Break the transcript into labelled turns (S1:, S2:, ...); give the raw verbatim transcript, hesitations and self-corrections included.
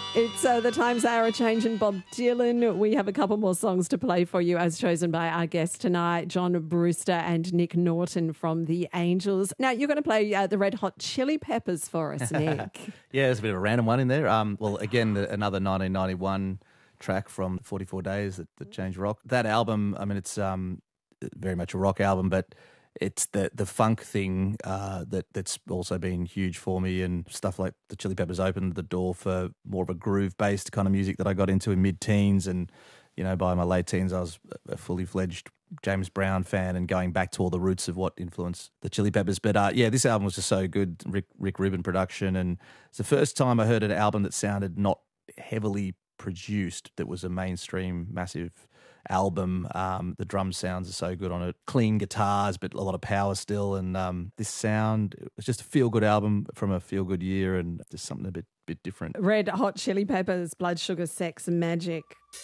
S1: It's uh, the times they are a change in Bob Dylan. We have a couple more songs to play for you as chosen by our guests tonight, John Brewster and Nick Norton from The Angels. Now, you're going to play uh, the Red Hot Chili Peppers for us, Nick.
S2: Yeah, there's a bit of a random one in there. Um, well, again, the, another nineteen ninety-one track from forty-four Days that, that changed rock. That album, I mean, it's um, very much a rock album, but it's the the funk thing uh, that that's also been huge for me, and stuff like the Chili Peppers opened the door for more of a groove-based kind of music that I got into in mid-teens, and you know, by my late teens, I was a fully fledged James Brown fan and going back to all the roots of what influenced the Chili Peppers. But uh, yeah, this album was just so good. Rick Rick Rubin production, and it's the first time I heard an album that sounded not heavily produced, that was a mainstream massive album. Um, the drum sounds are so good on it. Clean guitars, but a lot of power still. And um, this sound, it was just a feel-good album from a feel-good year, and just something a bit bit different.
S1: Red Hot Chili Peppers, Blood Sugar Sex Magic.